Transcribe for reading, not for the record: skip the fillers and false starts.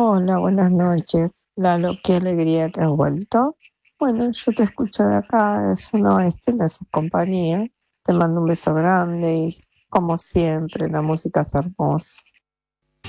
Hola, buenas noches. Lalo, qué alegría que has vuelto. Bueno, yo te escucho de acá, de zona oeste, me haces compañía. Te mando un beso grande y como siempre, la música es hermosa.